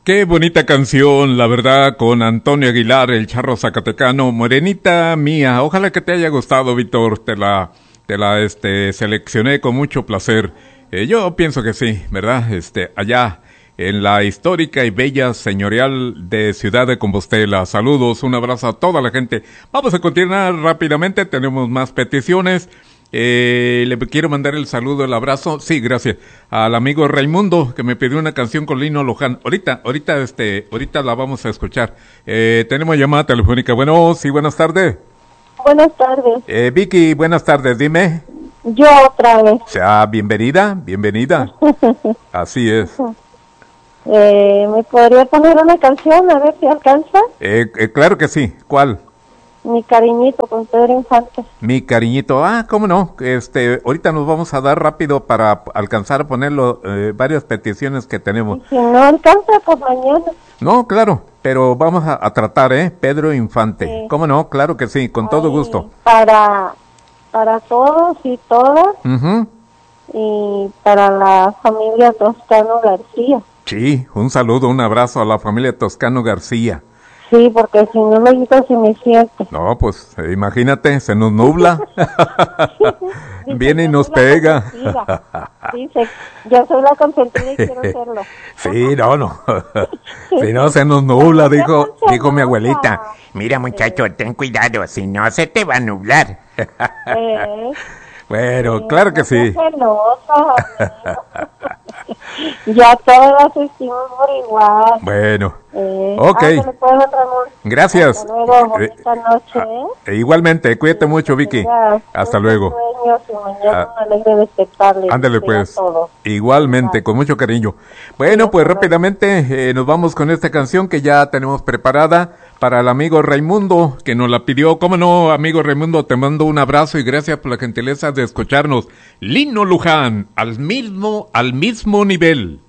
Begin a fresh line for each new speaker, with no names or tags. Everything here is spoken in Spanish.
Qué bonita canción, la verdad, con Antonio Aguilar, el charro zacatecano, Morenita Mía. Ojalá que te haya gustado, Víctor. Te la seleccioné con mucho placer. Yo pienso que sí, ¿verdad? Allá en la histórica y bella señorial de Ciudad de Compostela. Saludos, un abrazo a toda la gente. Vamos a continuar rápidamente, tenemos más peticiones. Le quiero mandar el saludo, el abrazo, sí, gracias, al amigo Raimundo, que me pidió una canción con Lino Luján. Ahorita la vamos a escuchar. Tenemos llamada telefónica. Bueno, sí, buenas tardes.
Buenas tardes.
Vicky, buenas tardes, dime.
Yo otra vez.
Bienvenida. Así es.
¿Me podría poner una canción a ver si alcanza?
Claro que sí. ¿Cuál?
Mi cariñito, con Pedro Infante.
Mi cariñito, cómo no, ahorita nos vamos a dar rápido para alcanzar a ponerlo, varias peticiones que tenemos.
Y si no alcanza, pues mañana.
No, claro, pero vamos a tratar, Pedro Infante. Sí. ¿Cómo no? Claro que sí, con todo gusto.
Para todos y todas, y para la familia Toscano García.
Sí, un saludo, un abrazo a la familia Toscano García.
Sí, porque si no me quito se me siente.
No, pues imagínate, se nos nubla. Viene y nos pega.
Dice, yo soy la consentida y quiero serlo.
Sí, no. Si no se nos nubla, dijo mi abuelita. Mira, muchacho, ten cuidado, si no se te va a nublar. Bueno, claro que sí.
Ya todas vestimos por igual.
Bueno, ok. Gracias.
Hasta luego, bonita noche.
Igualmente, cuídate mucho, Vicky. Hasta luego. Ándale pues. Igualmente, con mucho cariño. Bueno, pues rápidamente nos vamos con esta canción que ya tenemos preparada para el amigo Raimundo, que nos la pidió. ¿Cómo no, amigo Raimundo? Te mando un abrazo y gracias por la gentileza de escucharnos. Lino Luján, al mismo nivel.